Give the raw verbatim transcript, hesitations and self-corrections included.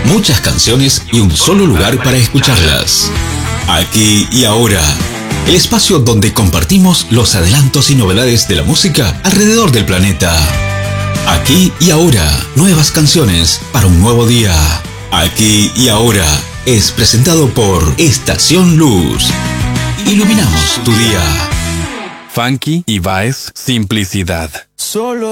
Muchas canciones y un solo lugar para escucharlas. Aquí y ahora. El espacio donde compartimos los adelantos y novedades de la música alrededor del planeta. Aquí y ahora. Nuevas canciones para un nuevo día. Aquí y ahora. Es presentado por Estación Luz. Iluminamos tu día. Funky y Baez, simplicidad. Solo